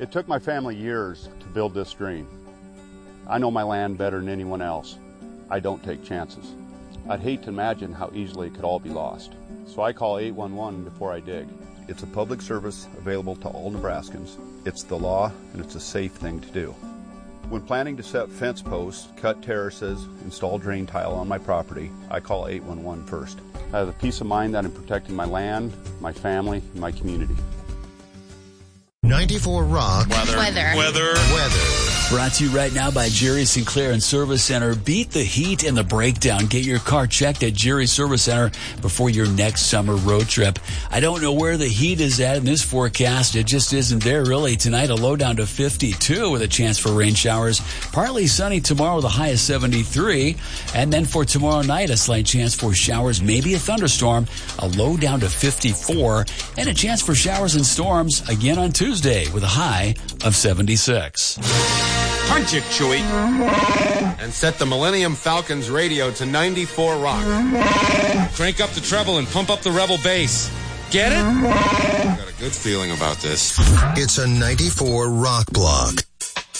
It took my family years to build this dream. I know my land better than anyone else. I don't take chances. I'd hate to imagine how easily it could all be lost. So I call 811 before I dig. It's a public service available to all Nebraskans. It's the law, and it's a safe thing to do. When planning to set fence posts, cut terraces, install drain tile on my property, I call 811 first. I have the peace of mind that I'm protecting my land, my family, and my community. 94 Rock. Weather. Brought to you right now by Jerry Sinclair and Service Center. Beat the heat and the breakdown. Get your car checked at Jerry Service Center before your next summer road trip. I don't know where the heat is at in this forecast. It just isn't there really. Tonight, a low down to 52 with a chance for rain showers. Partly sunny tomorrow with a high of 73. And then for tomorrow night, a slight chance for showers, maybe a thunderstorm. A low down to 54. And a chance for showers and storms again on Tuesday with a high of 76. Punch it, Chewie. And set the Millennium Falcons radio to 94 Rock. Crank up the treble and pump up the Rebel bass. Get it? I've got a good feeling about this. It's a 94 Rock block.